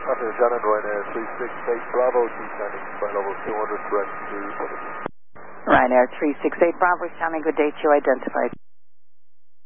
Afternoon, John and Ryanair 368 Bravo, descending flight level 200, correct to 17. Ryanair 368 Bravo, standing, good day to you, identified.